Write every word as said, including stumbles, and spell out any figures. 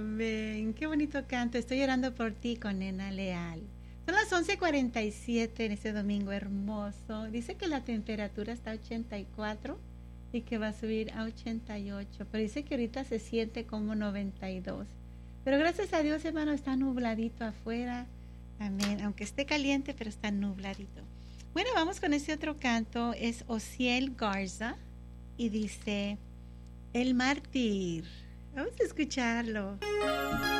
Amén. Qué bonito canto. Estoy orando por ti con Nena Leal. Son las once cuarenta y siete en este domingo hermoso. Dice que la temperatura está a ochenta y cuatro y que va a subir a ochenta y ocho. Pero dice que ahorita se siente como noventa y dos. Pero gracias a Dios, hermano, está nubladito afuera. Amén. Aunque esté caliente, pero está nubladito. Bueno, vamos con este otro canto. Es Osiel Garza y dice El Mártir. Vamos a escucharlo.